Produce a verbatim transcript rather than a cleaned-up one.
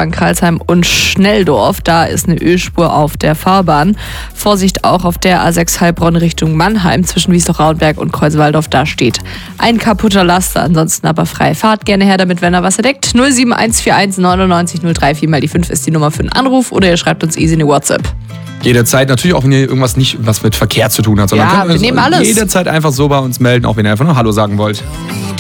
S-Bahn Karlsheim und Schnelldorf. Da ist eine Ölspur auf der Fahrbahn. Vorsicht auch auf der A sechs Heilbronn Richtung Mannheim zwischen Wiesloch-Rauenberg und Kreuzwaldorf. Da steht ein kaputter Laster. Ansonsten aber freie Fahrt. Gerne her damit, wenn er was entdeckt. null sieben eins vier eins neunundneunzig null drei vier mal die fünf ist die Nummer für einen Anruf oder ihr schreibt uns easy eine WhatsApp. Jederzeit, natürlich auch, wenn ihr irgendwas nicht was mit Verkehr zu tun hat, sondern Ja, könnt wir ihr nehmen alles. jederzeit einfach so bei uns melden, auch wenn ihr einfach nur Hallo sagen wollt.